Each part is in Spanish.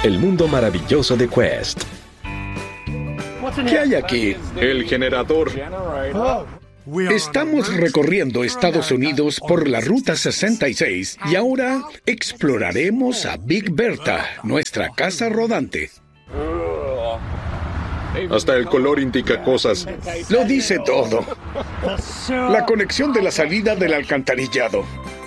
El mundo maravilloso de Quest. ¿Qué hay aquí? El generador. Estamos recorriendo Estados Unidos por la Ruta 66 y ahora exploraremos a Big Bertha, nuestra casa rodante. Hasta el color indica cosas. Lo dice todo. La conexión de la salida del alcantarillado.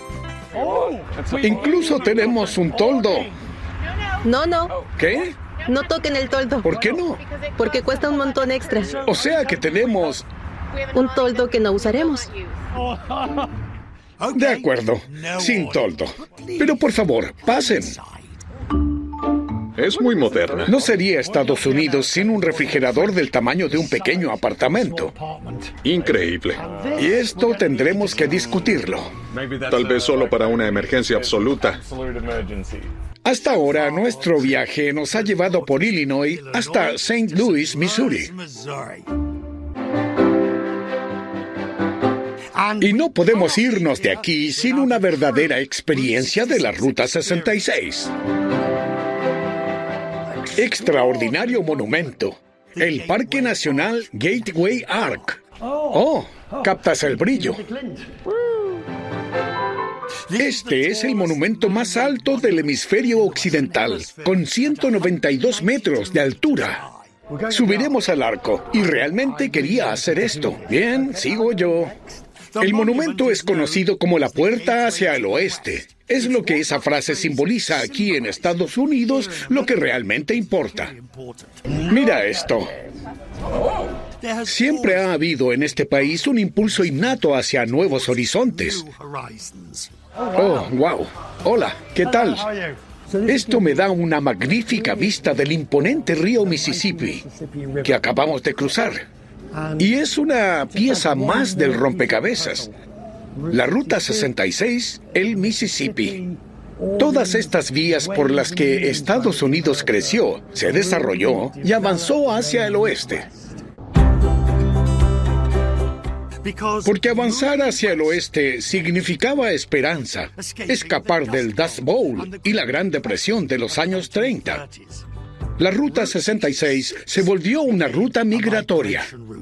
Incluso tenemos un toldo. No. ¿Qué? No toquen el toldo. ¿Por qué no? Porque cuesta un montón extra. O sea que tenemos... Un toldo que no usaremos. De acuerdo, sin toldo. Pero por favor, pasen. Es muy moderna. No sería Estados Unidos sin un refrigerador del tamaño de un pequeño apartamento. Increíble. Y esto tendremos que discutirlo. Tal vez solo para una emergencia absoluta. Hasta ahora, nuestro viaje nos ha llevado por Illinois hasta St. Louis, Missouri. Y no podemos irnos de aquí sin una verdadera experiencia de la Ruta 66. Extraordinario monumento. El Parque Nacional Gateway Ark. Oh, captas el brillo. Este es el monumento más alto del hemisferio occidental, con 192 metros de altura. Subiremos al arco, y realmente quería hacer esto. Bien, sigo yo. El monumento es conocido como la puerta hacia el oeste. Es lo que esa frase simboliza aquí en Estados Unidos, lo que realmente importa. Mira esto. Siempre ha habido en este país un impulso innato hacia nuevos horizontes. Oh, wow. Hola, ¿qué tal? Esto me da una magnífica vista del imponente río Mississippi que acabamos de cruzar. Y es una pieza más del rompecabezas. La Ruta 66, el Mississippi. Todas estas vías por las que Estados Unidos creció, se desarrolló y avanzó hacia el oeste. Porque avanzar hacia el oeste significaba esperanza, escapar del Dust Bowl y la Gran Depresión de los años 30. La Ruta 66 se volvió una ruta migratoria.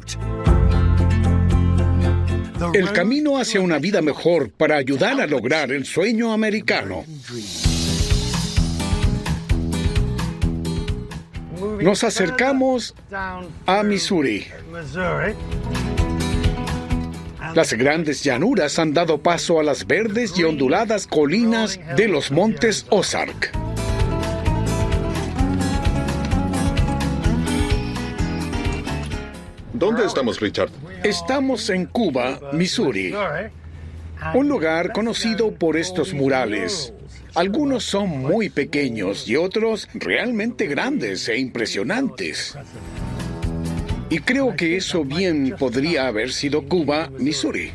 El camino hacia una vida mejor para ayudar a lograr el sueño americano. Nos acercamos a Missouri. Las grandes llanuras han dado paso a las verdes y onduladas colinas de los montes Ozark. ¿Dónde estamos, Richard? Estamos en Cuba, Missouri. Un lugar conocido por estos murales. Algunos son muy pequeños y otros realmente grandes e impresionantes. Y creo que eso bien podría haber sido Cuba, Missouri.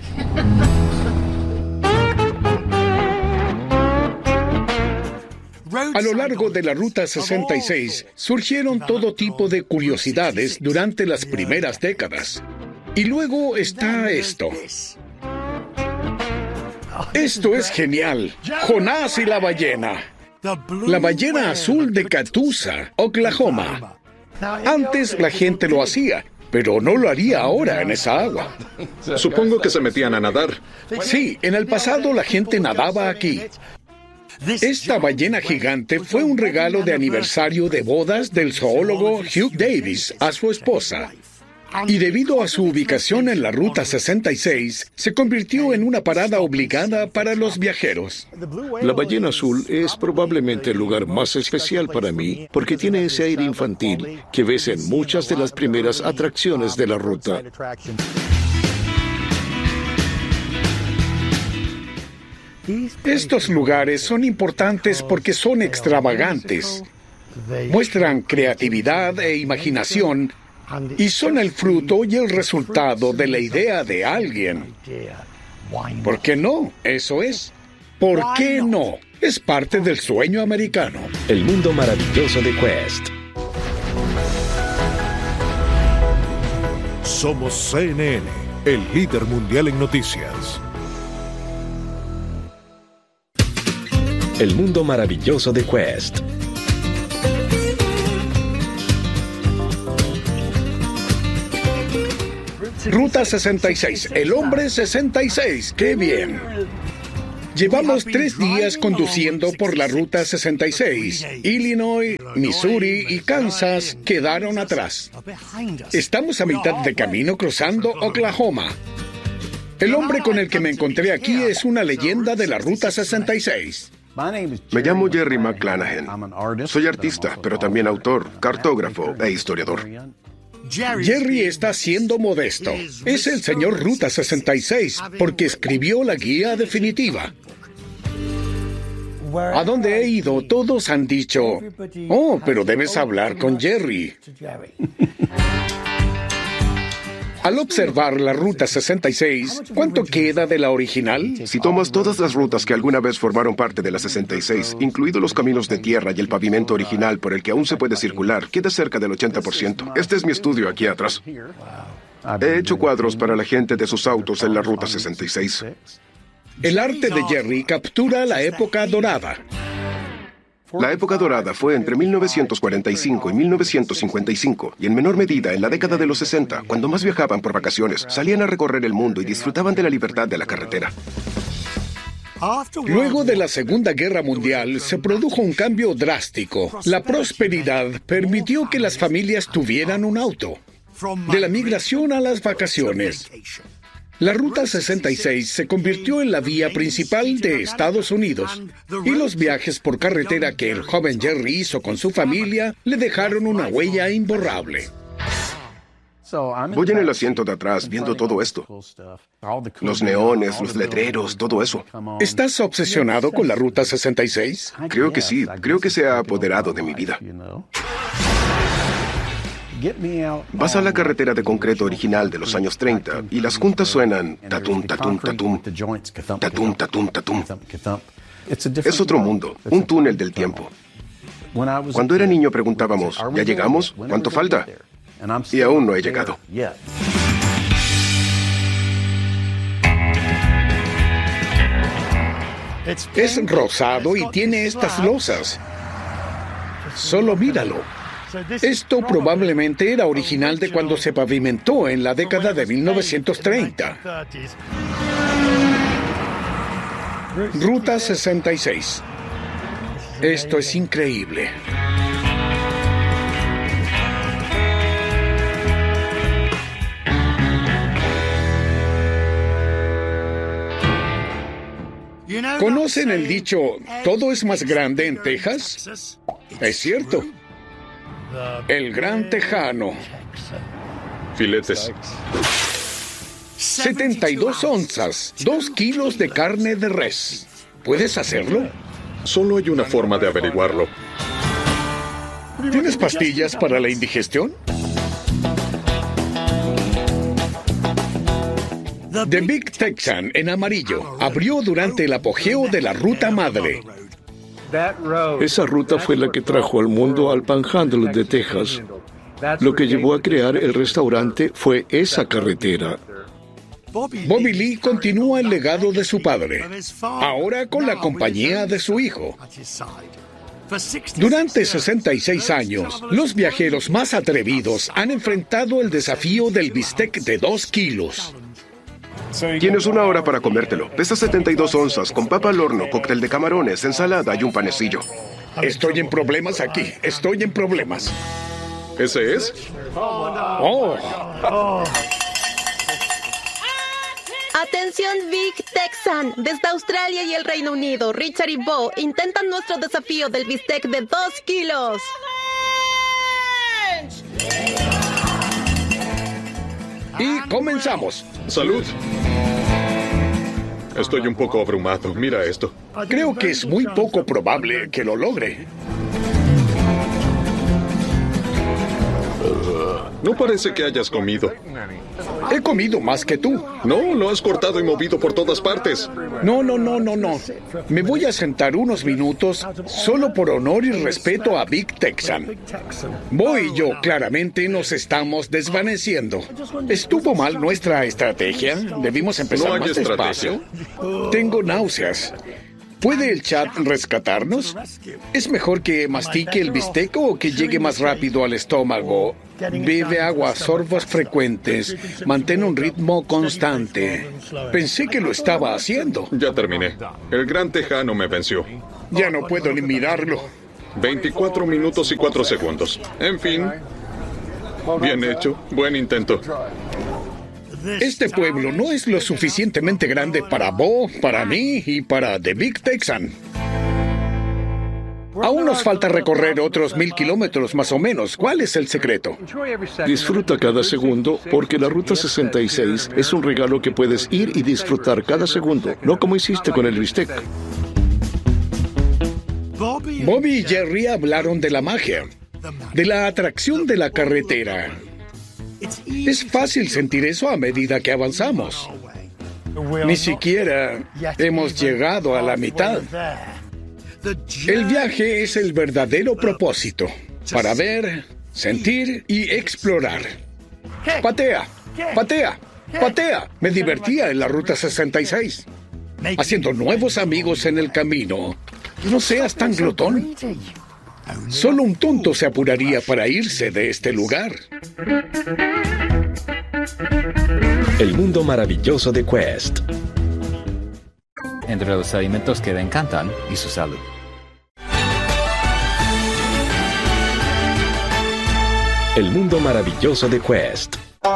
A lo largo de la Ruta 66 surgieron todo tipo de curiosidades durante las primeras décadas. Y luego está esto. Esto es genial. Jonás y la ballena. La ballena azul de Catoosa, Oklahoma. Antes la gente lo hacía, pero no lo haría ahora en esa agua. Supongo que se metían a nadar. Sí, en el pasado la gente nadaba aquí. Esta ballena gigante fue un regalo de aniversario de bodas del zoólogo Hugh Davis a su esposa. Y debido a su ubicación en la Ruta 66, se convirtió en una parada obligada para los viajeros. La ballena azul es probablemente el lugar más especial para mí porque tiene ese aire infantil que ves en muchas de las primeras atracciones de la ruta. Estos lugares son importantes porque son extravagantes, muestran creatividad e imaginación y son el fruto y el resultado de la idea de alguien. ¿Por qué no? Eso es. ¿Por qué no? Es parte del sueño americano. El mundo maravilloso de Quest. Somos CNN, el líder mundial en noticias. El mundo maravilloso de Quest. Ruta 66, el hombre 66. ¡Qué bien! Llevamos 3 días conduciendo por la Ruta 66. Illinois, Missouri y Kansas quedaron atrás. Estamos a mitad de camino cruzando Oklahoma. El hombre con el que me encontré aquí es una leyenda de la Ruta 66. Me llamo Jerry McClanahan. Soy artista, pero también autor, cartógrafo e historiador. Jerry está siendo modesto. Es el señor Ruta 66 porque escribió la guía definitiva. A donde he ido, todos han dicho, oh, pero debes hablar con Jerry. Al observar la Ruta 66, ¿cuánto queda de la original? Si tomas todas las rutas que alguna vez formaron parte de la 66, incluidos los caminos de tierra y el pavimento original por el que aún se puede circular, queda cerca del 80%. Este es mi estudio aquí atrás. He hecho cuadros para la gente de sus autos en la Ruta 66. El arte de Jerry captura la época dorada. La época dorada fue entre 1945 y 1955, y en menor medida en la década de los 60, cuando más viajaban por vacaciones, salían a recorrer el mundo y disfrutaban de la libertad de la carretera. Luego de la Segunda Guerra Mundial, se produjo un cambio drástico. La prosperidad permitió que las familias tuvieran un auto. De la migración a las vacaciones. La Ruta 66 se convirtió en la vía principal de Estados Unidos, y los viajes por carretera que el joven Jerry hizo con su familia le dejaron una huella imborrable. Voy en el asiento de atrás viendo todo esto. Los neones, los letreros, todo eso. ¿Estás obsesionado con la Ruta 66? Creo que sí, creo que se ha apoderado de mi vida. Vas a la carretera de concreto original de los años 30 y las juntas suenan tatum, tatum, tatum, tatum, tatum, tatum. Es otro mundo, un túnel del tiempo. Cuando era niño preguntábamos, ¿ya llegamos? ¿Cuánto falta? Y aún no he llegado. Es rosado y tiene estas losas. Solo míralo. Esto probablemente era original de cuando se pavimentó en la década de 1930. Ruta 66. Esto es increíble. ¿Conocen el dicho, todo es más grande en Texas? Es cierto. El Gran Tejano. Filetes. 72 onzas, 2 kilos de carne de res. ¿Puedes hacerlo? Solo hay una forma de averiguarlo. ¿Tienes pastillas para la indigestión? The Big Texan, en amarillo, abrió durante el apogeo de la Ruta Madre. Esa ruta fue la que trajo al mundo al Panhandle de Texas. Lo que llevó a crear el restaurante fue esa carretera. Bobby Lee continúa el legado de su padre, ahora con la compañía de su hijo. Durante 66 años, los viajeros más atrevidos han enfrentado el desafío del bistec de 2 kilos. Tienes 1 hora para comértelo. Pesa 72 onzas, con papa al horno, cóctel de camarones, ensalada y un panecillo. Estoy en problemas aquí. Estoy en problemas. ¿Ese es? Oh. Atención Big Texan, desde Australia y el Reino Unido, Richard y Bo intentan nuestro desafío del bistec de 2 kilos. Y comenzamos. ¡Salud! Estoy un poco abrumado. Mira esto. Creo que es muy poco probable que lo logre. No parece que hayas comido. He comido más que tú. No, lo has cortado y movido por todas partes. No. Me voy a sentar unos minutos solo por honor y respeto a Big Texan. Bo y yo claramente nos estamos desvaneciendo. ¿Estuvo mal nuestra estrategia? ¿Debimos empezar No hay más despacio? Tengo náuseas. ¿Puede el chat rescatarnos? ¿Es mejor que mastique el bistec o que llegue más rápido al estómago? Bebe agua a sorbos frecuentes. Mantén un ritmo constante. Pensé que lo estaba haciendo. Ya terminé. El gran tejano me venció. Ya no puedo ni mirarlo. 24 minutos y 4 segundos. En fin. Bien hecho. Buen intento. Este pueblo no es lo suficientemente grande para Bo, para mí y para The Big Texan. Aún nos falta recorrer otros 1000 kilómetros más o menos. ¿Cuál es el secreto? Disfruta cada segundo porque la Ruta 66 es un regalo que puedes ir y disfrutar cada segundo, no como hiciste con el bistec. Bobby y Jerry hablaron de la magia, de la atracción de la carretera. Es fácil sentir eso a medida que avanzamos. Ni siquiera hemos llegado a la mitad. El viaje es el verdadero propósito, para ver, sentir y explorar. Patea, patea, patea. Me divertía en la Ruta 66, haciendo nuevos amigos en el camino. No seas tan glotón. Solo un tonto se apuraría para irse de este lugar. El mundo maravilloso de Quest. Entre los alimentos que le encantan y su salud. El mundo maravilloso de Quest.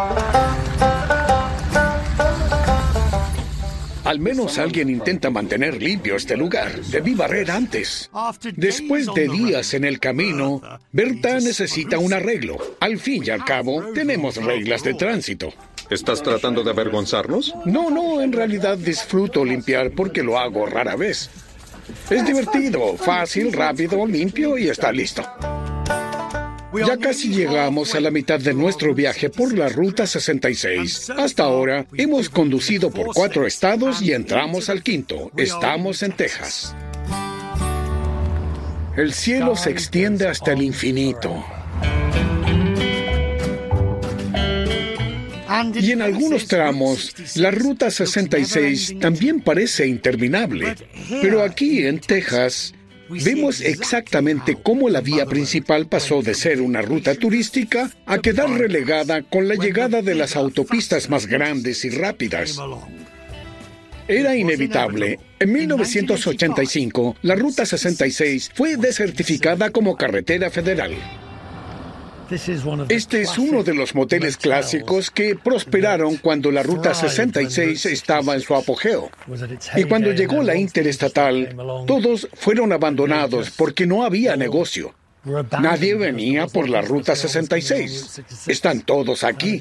Al menos alguien intenta mantener limpio este lugar. Debí barrer antes. Después de días en el camino, Berta necesita un arreglo. Al fin y al cabo, tenemos reglas de tránsito. ¿Estás tratando de avergonzarnos? No, en realidad disfruto limpiar porque lo hago rara vez. Es divertido, fácil, rápido, limpio y está listo. Ya casi llegamos a la mitad de nuestro viaje por la Ruta 66. Hasta ahora, hemos conducido por 4 estados y entramos al 5º. Estamos en Texas. El cielo se extiende hasta el infinito. Y en algunos tramos, la Ruta 66 también parece interminable. Pero aquí, en Texas, vemos exactamente cómo la vía principal pasó de ser una ruta turística a quedar relegada con la llegada de las autopistas más grandes y rápidas. Era inevitable. En 1985, la Ruta 66 fue desertificada como carretera federal. Este es uno de los moteles clásicos que prosperaron cuando la Ruta 66 estaba en su apogeo. Y cuando llegó la interestatal, todos fueron abandonados porque no había negocio. Nadie venía por la Ruta 66. Están todos aquí.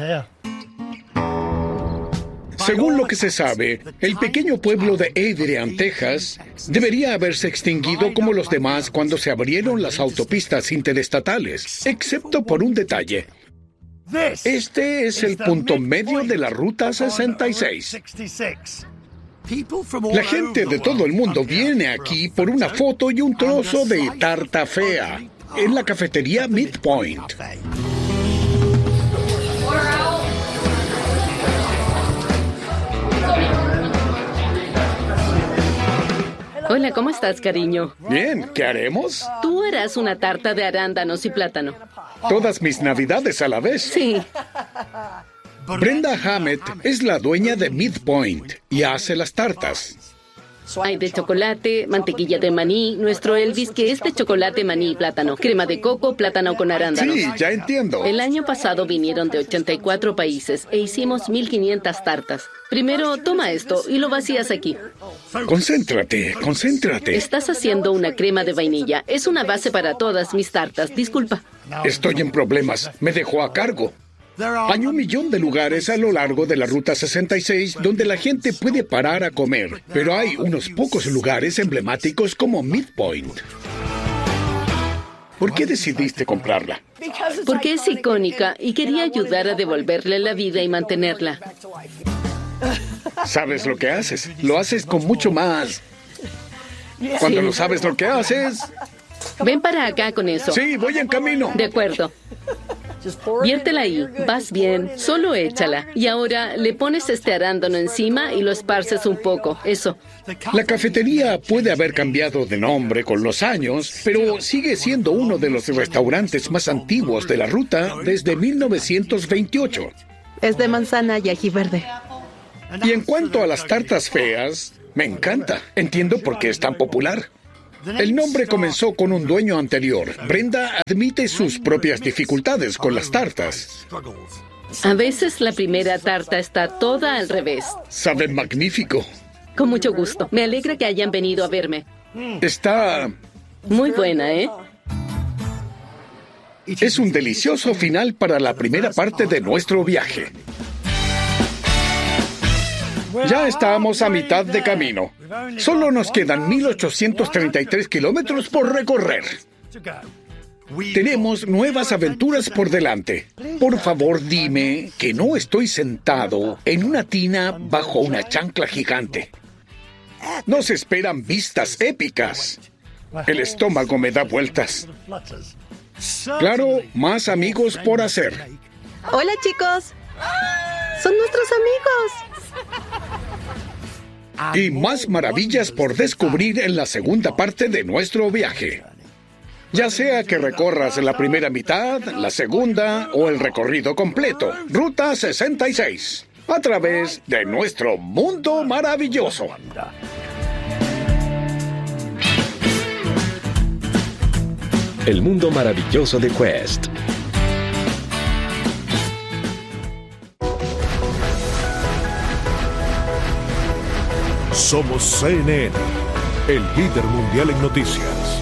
Según lo que se sabe, el pequeño pueblo de Adrian, Texas, debería haberse extinguido como los demás cuando se abrieron las autopistas interestatales, excepto por un detalle. Este es el punto medio de la Ruta 66. La gente de todo el mundo viene aquí por una foto y un trozo de tarta fea en la cafetería Midpoint. Hola, ¿cómo estás, cariño? Bien, ¿qué haremos? Tú harás una tarta de arándanos y plátano. Todas mis navidades a la vez. Sí. Brenda Hammett es la dueña de Midpoint y hace las tartas. Hay de chocolate, mantequilla de maní, nuestro Elvis que es de chocolate, maní y plátano, crema de coco, plátano con arándanos. Sí, ya entiendo. El año pasado vinieron de 84 países e hicimos 1500 tartas. Primero, toma esto y lo vacías aquí. Concéntrate. Estás haciendo una crema de vainilla. Es una base para todas mis tartas. Disculpa. Estoy en problemas. Me dejó a cargo. Hay 1 millón de lugares a lo largo de la Ruta 66 donde la gente puede parar a comer, pero hay unos pocos lugares emblemáticos como Midpoint. ¿Por qué decidiste comprarla? Porque es icónica y quería ayudar a devolverle la vida y mantenerla. ¿Sabes lo que haces? Lo haces con mucho más. Cuando no sabes lo que haces... Ven para acá con eso. Sí, voy en camino. De acuerdo. Viértela ahí, vas bien, solo échala. Y ahora le pones este arándano encima y lo esparces un poco, eso. La cafetería puede haber cambiado de nombre con los años, pero sigue siendo uno de los restaurantes más antiguos de la ruta desde 1928. Es de manzana y ají verde. Y en cuanto a las tartas feas, me encanta. Entiendo por qué es tan popular. El nombre comenzó con un dueño anterior. Brenda admite sus propias dificultades con las tartas. A veces la primera tarta está toda al revés. Sabe magnífico. Con mucho gusto. Me alegra que hayan venido a verme. Está... muy buena, ¿eh? Es un delicioso final para la primera parte de nuestro viaje. Ya estamos a mitad de camino. Solo nos quedan 1,833 kilómetros por recorrer. Tenemos nuevas aventuras por delante. Por favor, dime que no estoy sentado en una tina bajo una chancla gigante. Nos esperan vistas épicas. El estómago me da vueltas. Claro, más amigos por hacer. Hola, chicos. Son nuestros amigos. Y más maravillas por descubrir en la segunda parte de nuestro viaje. Ya sea que recorras la primera mitad, la segunda o el recorrido completo. Ruta 66. A través de nuestro mundo maravilloso. El mundo maravilloso de Quest. Somos CNN, el líder mundial en noticias.